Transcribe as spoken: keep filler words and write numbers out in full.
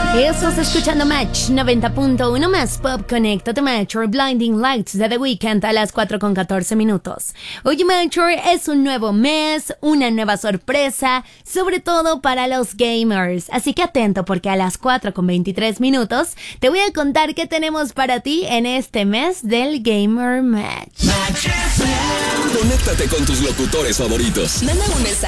Estás escuchando Match noventa punto uno más Pop. Conéctate Matcher Blinding Lights de The Weeknd a las cuatro con catorce minutos. Oye Matcher, es un nuevo mes, una nueva sorpresa, sobre todo para los gamers. Así que atento porque a las cuatro con veintitrés minutos te voy a contar qué tenemos para ti en este mes del Gamer Match. Conéctate con tus locutores favoritos. Manda un mensaje